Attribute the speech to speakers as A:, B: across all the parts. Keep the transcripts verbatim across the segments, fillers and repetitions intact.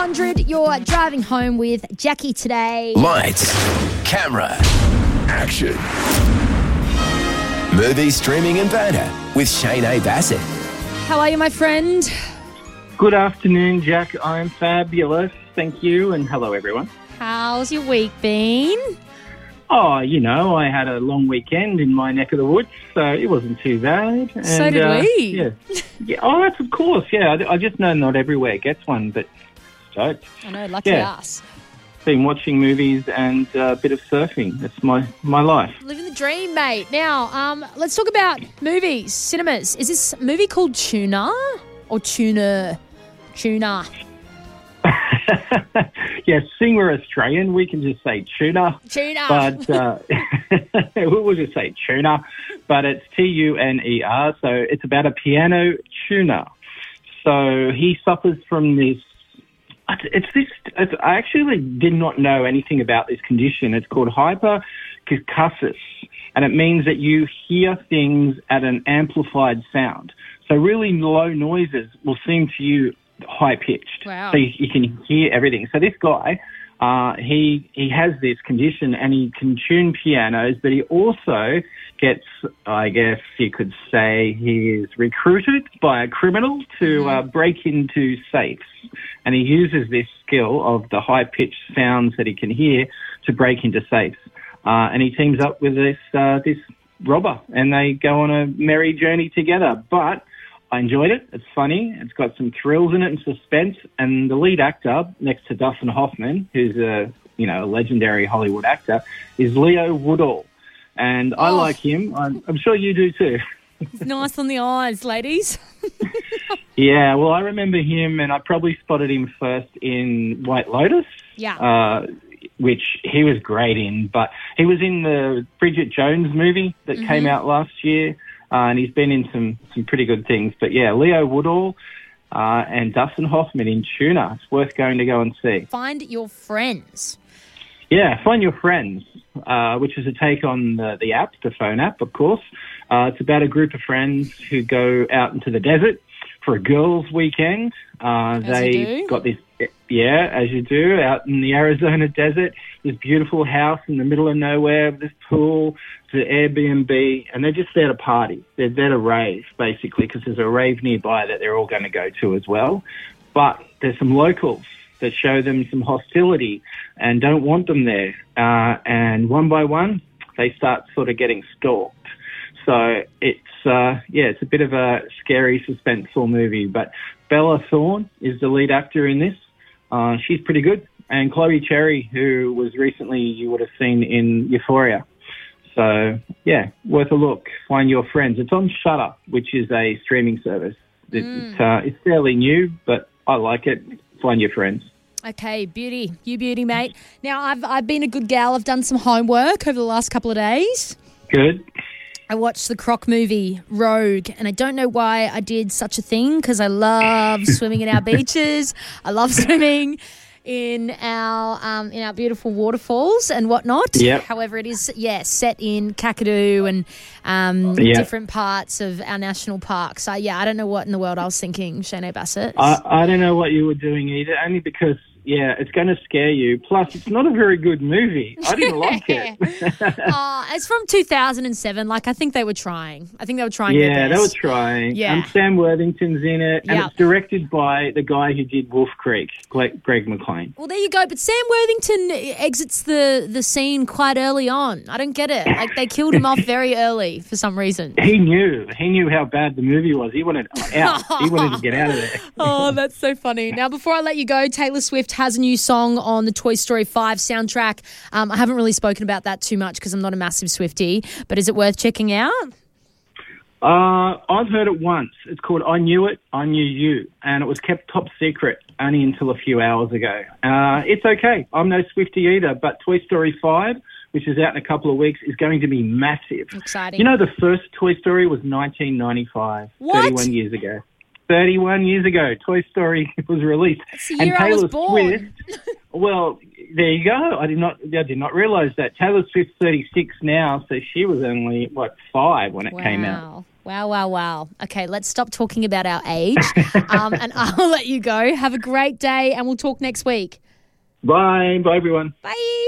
A: hundred, you're driving home with Jackie today.
B: Lights, camera, action. Movie, streaming and banter with Shane A. Bassett.
A: How are you, my friend?
C: Good afternoon, Jack. I'm fabulous. Thank you, and hello, everyone.
A: How's your week been?
C: Oh, you know, I had a long weekend in my neck of the woods, so it wasn't too bad. And,
A: So did
C: uh,
A: we.
C: Yeah. yeah. Oh, that's of course, yeah. I, I just know not everywhere gets one, but stoked.
A: I know, lucky
C: Yeah.
A: us.
C: Been watching movies and uh, a bit of surfing. That's my, my life.
A: Living the dream, mate. Now, um, let's talk about movies, cinemas. Is this movie called Tuna or Tuna? Tuna.
C: Yeah, seeing we're Australian, we can just say tuna.
A: Tuna.
C: But uh, we'll just say tuna. But it's T U N E R, so it's about a piano tuner. So he suffers from this. It's this. It's, I actually did not know anything about this condition. It's called hypercacusis, and it means that you hear things at an amplified sound. So really low noises will seem to you high pitched.
A: Wow.
C: So you, you can hear everything. So this guy, uh, he he has this condition and he can tune pianos, but he also gets, I guess you could say, he is recruited by a criminal to
A: Mm-hmm.
C: uh, break into safes. And he uses this skill of the high-pitched sounds that he can hear to break into safes. Uh, and he teams up with this uh, this robber, and they go on a merry journey together. But I enjoyed it. It's funny. It's got some thrills in it and suspense. And the lead actor, next to Dustin Hoffman, who's a you know a legendary Hollywood actor, is Leo Woodall. And I
A: Oh.
C: like him. I'm, I'm sure you do too.
A: Nice on the eyes, ladies.
C: Yeah, well, I remember him, and I probably spotted him first in White Lotus.
A: Yeah.
C: Uh, which he was great in, but he was in the Bridget Jones movie that
A: Mm-hmm.
C: came out last year, uh, and he's been in some, some pretty good things. But yeah, Leo Woodall uh, and Dustin Hoffman in Tuna. It's worth going to go and see.
A: Find your friends.
C: Yeah, Find Your Friends, uh, which is a take on the, the app, the phone app, of course. Uh, it's about a group of friends who go out into the desert for a girls' weekend. Uh,
A: As you
C: they
A: do.
C: got this, yeah, as you do, out in the Arizona desert, this beautiful house in the middle of nowhere, this pool, the Airbnb, and they're just there to party. They're there to rave, basically, because there's a rave nearby that they're all going to go to as well. But there's some locals that show them some hostility and don't want them there. Uh, and one by one, they start sort of getting stalked. So it's, uh, yeah, it's a bit of a scary, suspenseful movie. But Bella Thorne is the lead actor in this. Uh, she's pretty good. And Chloe Cherry, who was recently, you would have seen in Euphoria. So, yeah, worth a look. Find Your Friends. It's on Shudder, which is a streaming service. It, it, uh, it's fairly new, but I like it. Find Your Friends.
A: Okay, beauty. You beauty, mate. Now, I've I've been a good gal. I've done some homework over the last couple of days.
C: Good.
A: I watched the Croc movie, Rogue, and I don't know why I did such a thing because I love swimming in our beaches. I love swimming in our um, in our beautiful waterfalls and whatnot.
C: Yep.
A: However, it is, yeah, set in Kakadu and um,
C: Yep.
A: different parts of our national park. So, yeah, I don't know what in the world I was thinking, Shane Bassett.
C: I, I don't know what you were doing either, only because, yeah, it's going to scare you. Plus, it's not a very good movie. I didn't like it.
A: uh, it's from two thousand seven. Like, I think they were trying. I think they were trying their
C: Yeah, they
A: best.
C: were trying.
A: Yeah.
C: Um, Sam Worthington's in it, and
A: Yep.
C: it's directed by the guy who did Wolf Creek, Greg, Greg McLean.
A: Well, there you go. But Sam Worthington exits the, the scene quite early on. I don't get it. Like, they killed him off very early for some reason.
C: He knew. He knew how bad the movie was. He wanted out. He wanted to get out of there.
A: Oh, that's so funny. Now, before I let you go, Taylor Swift has a new song on the Toy Story five soundtrack. Um, I haven't really spoken about that too much because I'm not a massive Swiftie, but is it worth checking out?
C: Uh, I've heard it once. It's called I Knew It, I Knew You, and it was kept top secret only until a few hours ago. Uh, it's okay. I'm no Swiftie either, but Toy Story five, which is out in a couple of weeks, is going to be massive.
A: Exciting.
C: You know, the first Toy Story was nineteen ninety-five,
A: What?
C: thirty-one years ago. thirty-one years ago, Toy Story was released.
A: That's the year I was born.
C: Swift, well, there you go. I did not, I did not realise that. Taylor Swift's thirty-six now, so she was only what five when it came out.
A: Wow. Wow, wow, wow. Okay, let's stop talking about our age um, and I'll let you go. Have a great day and we'll talk next week.
C: Bye. Bye, everyone.
A: Bye.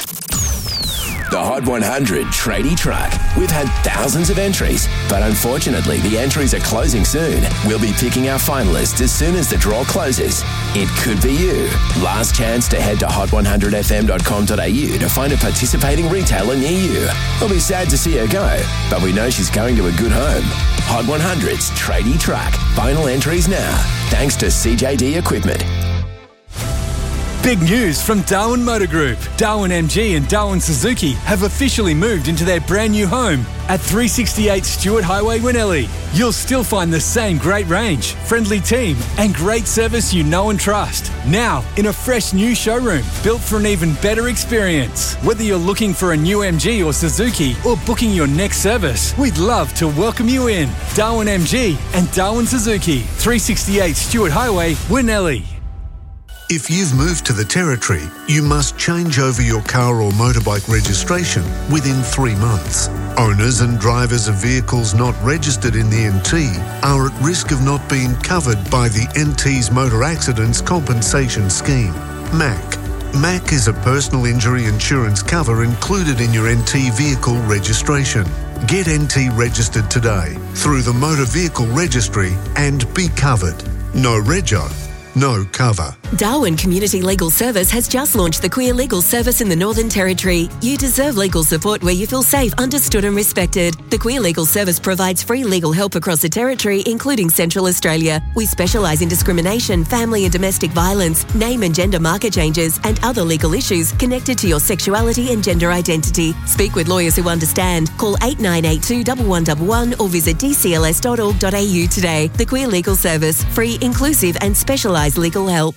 B: The Hot one hundred Tradie Truck. We've had thousands of entries, but unfortunately the entries are closing soon. We'll be picking our finalists as soon as the draw closes. It could be you. Last chance to head to hot one hundred f m dot com dot a u to find a participating retailer near you. We'll be sad to see her go, but we know she's going to a good home. Hot one hundred's Tradie Truck. Final entries now, thanks to C J D Equipment.
D: Big news from Darwin Motor Group. Darwin M G and Darwin Suzuki have officially moved into their brand new home at three sixty-eight Stewart Highway, Winnellie. You'll still find the same great range, friendly team and great service you know and trust. Now in a fresh new showroom built for an even better experience. Whether you're looking for a new M G or Suzuki or booking your next service, we'd love to welcome you in. Darwin M G and Darwin Suzuki, three sixty-eight Stewart Highway, Winnellie.
E: If you've moved to the Territory, you must change over your car or motorbike registration within three months. Owners and drivers of vehicles not registered in the N T are at risk of not being covered by the N T's Motor Accidents Compensation Scheme, M A C. M A C is a personal injury insurance cover included in your N T vehicle registration. Get N T registered today through the Motor Vehicle Registry and be covered. No rego, no cover.
F: Darwin Community Legal Service has just launched the Queer Legal Service in the Northern Territory. You deserve legal support where you feel safe, understood and respected. The Queer Legal Service provides free legal help across the Territory, including Central Australia. We specialise in discrimination, family and domestic violence, name and gender marker changes and other legal issues connected to your sexuality and gender identity. Speak with lawyers who understand. Call eight nine eight two, one one one one or visit d c l s dot org dot a u today. The Queer Legal Service. Free, inclusive and specialised legal help.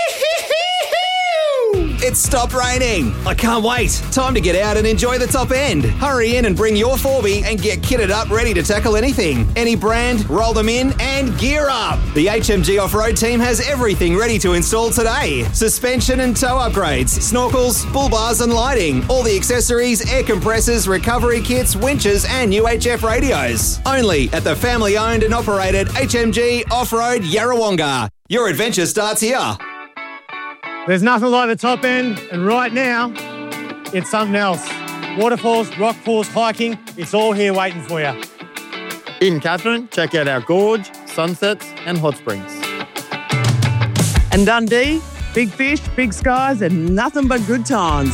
G: It's stopped raining. I can't wait. Time to get out and enjoy the top end. Hurry in and bring your four B and get kitted up ready to tackle anything. Any brand, roll them in and gear up. The H M G Off-Road team has everything ready to install today. Suspension and tow upgrades, snorkels, bull bars and lighting. All the accessories, air compressors, recovery kits, winches and U H F radios. Only at the family-owned and operated H M G Off-Road Yarrawonga. Your adventure starts here.
H: There's nothing like the top end, and right now, it's something else. Waterfalls, rock pools, hiking, it's all here waiting for you.
I: In Katherine, check out our gorge, sunsets and hot springs.
J: And Dundee, big fish, big skies and nothing but good times.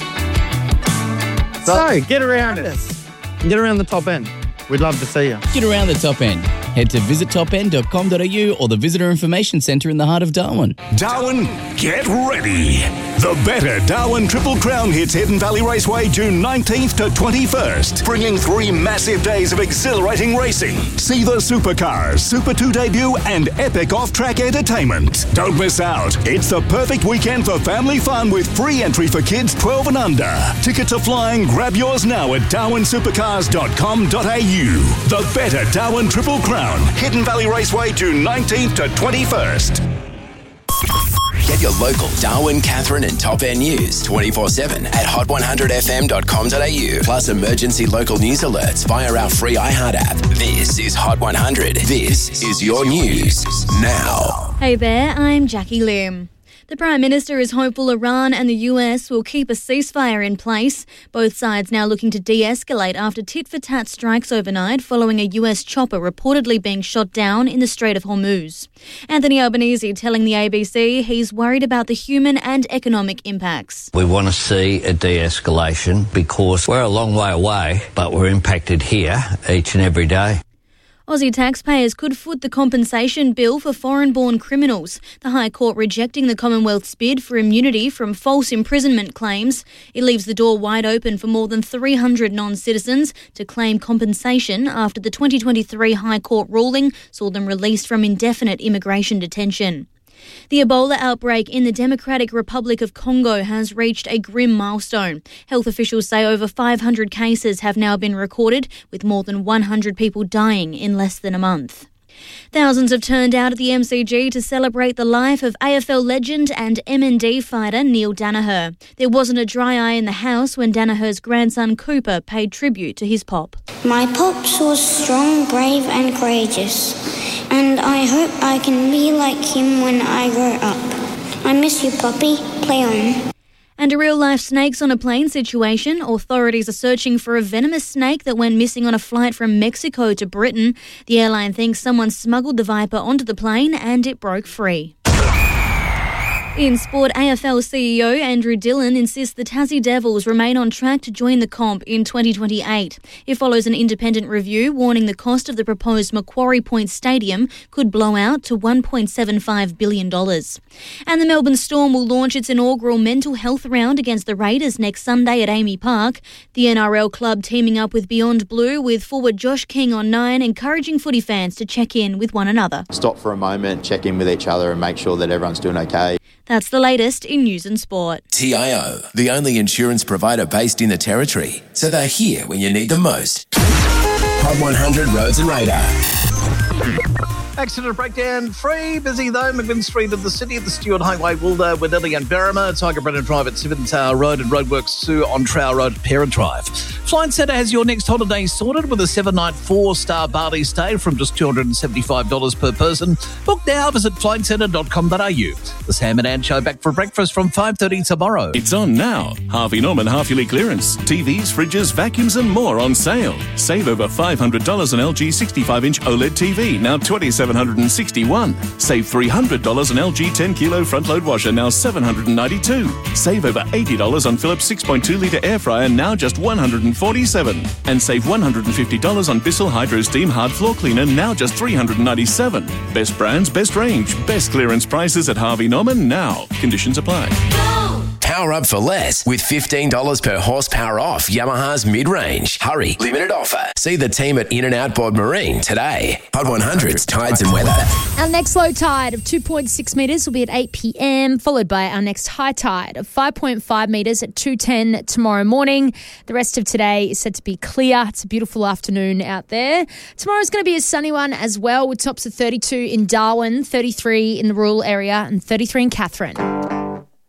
I: So,
H: So, get around it.
I: get around the top end. We'd love to see you.
K: Get around the top end. Head to visit top end dot com dot a u or the Visitor Information Centre in the heart of Darwin.
L: Darwin, get ready. The better Darwin Triple Crown hits Hidden Valley Raceway June nineteenth to twenty-first, bringing three massive days of exhilarating racing. See the supercars, Super two debut and epic off-track entertainment. Don't miss out. It's the perfect weekend for family fun with free entry for kids twelve and under. Tickets are flying. Grab yours now at darwin supercars dot com dot a u. The better Darwin Triple Crown. Hidden Valley Raceway June nineteenth to twenty-first.
B: Get your local Darwin, Katherine and Top End news twenty-four seven at hot one hundred f m dot com dot a u. Plus emergency local news alerts via our free iHeart app. This is Hot one hundred. This is your news now.
M: Hey there, I'm Jackie Lim. The Prime Minister is hopeful Iran and the U S will keep a ceasefire in place. Both sides now looking to de-escalate after tit-for-tat strikes overnight following a U S chopper reportedly being shot down in the Strait of Hormuz. Anthony Albanese telling the A B C he's worried about the human and economic impacts.
N: We want to see a de-escalation because we're a long way away, but we're impacted here each and every day.
M: Aussie taxpayers could foot the compensation bill for foreign-born criminals. The High Court rejecting the Commonwealth's bid for immunity from false imprisonment claims. It leaves the door wide open for more than three hundred non-citizens to claim compensation after the twenty twenty-three High Court ruling saw them released from indefinite immigration detention. The Ebola outbreak in the Democratic Republic of Congo has reached a grim milestone. Health officials say over five hundred cases have now been recorded, with more than one hundred people dying in less than a month. Thousands have turned out at the M C G to celebrate the life of A F L legend and M N D fighter Neil Danaher. There wasn't a dry eye in the house when Danaher's grandson Cooper paid tribute to his pop.
O: My pops was strong, brave and courageous, and I hope I can be like him when I grow up. I miss you, Poppy. Play on.
M: And a real-life snakes on a plane situation. Authorities are searching for a venomous snake that went missing on a flight from Mexico to Britain. The airline thinks someone smuggled the viper onto the plane and it broke free. In sport, A F L C E O Andrew Dillon insists the Tassie Devils remain on track to join the comp in twenty twenty-eight. It follows an independent review warning the cost of the proposed Macquarie Point Stadium could blow out to one point seven five billion dollars. And the Melbourne Storm will launch its inaugural mental health round against the Raiders next Sunday at Amy Park. The N R L club teaming up with Beyond Blue with forward Josh King on nine, encouraging footy fans to check in with one another.
P: Stop for a moment, check in with each other and make sure that everyone's doing okay.
M: That's the latest in news and sport.
B: T I O, the only insurance provider based in the Territory, so they're here when you need them most. Hot one hundred Roads and Radar.
Q: Accident breakdown free. Busy though. McMinn Street of the city, the Stewart Highway, Wilder, Winnelly and Berrima, Tiger Brennan Drive at Seven Tower Road and Roadworks two on Trow Road at Parent Drive. Flight Centre has your next holiday sorted with a seven-night four-star Bali stay from just two hundred seventy-five dollars per person. Book now. Visit flight centre dot com dot a u. The Sam and Ann Show back for breakfast from five thirty tomorrow.
L: It's on now. Harvey Norman half-yearly clearance. T Vs, fridges, vacuums and more on sale. Save over five hundred dollars on L G sixty-five inch OLED T V, now twenty-seven hundred sixty-one dollars. Save three hundred dollars on L G ten kilo front-load washer, now seven hundred ninety-two dollars. Save over eighty dollars on Philips six point two litre air fryer, now just one hundred forty-seven dollars. And save one hundred fifty dollars on Bissell Hydro Steam hard floor cleaner, now just three hundred ninety-seven dollars. Best brands, best range, best clearance prices at Harvey Norman now. Conditions apply.
B: Power up for less with fifteen dollars per horsepower off Yamaha's mid-range. Hurry, limited offer. See the team at In-N-Out Board Marine today. Hot one hundred's tides and weather.
A: Our next low tide of two point six metres will be at eight p.m, followed by our next high tide of five point five metres at two ten tomorrow morning. The rest of today is set to be clear. It's a beautiful afternoon out there. Tomorrow's going to be a sunny one as well, with tops of thirty-two in Darwin, thirty-three in the rural area and thirty-three in Katherine.